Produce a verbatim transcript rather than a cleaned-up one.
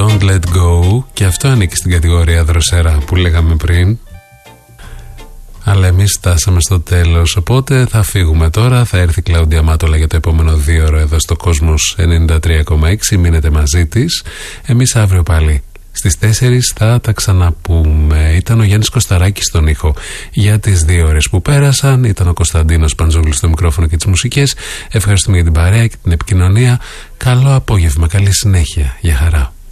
Don't Let Go, και αυτό ανήκει στην κατηγορία δροσερά που λέγαμε πριν. Αλλά εμείς φτάσαμε στο τέλος, οπότε θα φύγουμε τώρα. Θα έρθει η Κλαούντια Μάτολα για το επόμενο δύο ώρο εδώ στο Κόσμος ενενήντα τρία κόμμα έξι. Μείνετε μαζί της. Εμείς αύριο πάλι στις τέσσερις θα τα ξαναπούμε. Ήταν ο Γιάννης Κωσταράκης στον ήχο για τις δύο ώρες που πέρασαν. Ήταν ο Κωνσταντίνος Παντζόγλου στο μικρόφωνο και τις μουσικές. Ευχαριστούμε για την παρέα και την επικοινωνία. Καλό απόγευμα, καλή συνέχεια. Γεια χαρά.